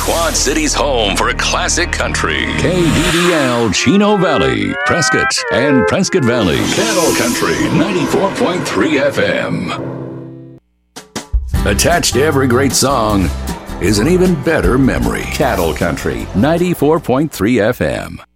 Quad City's home for classic country. KDDL Chino Valley, Prescott, and Prescott Valley. Cattle Country 94.3 FM. Attached to every great song is an even better memory. Cattle Country 94.3 FM.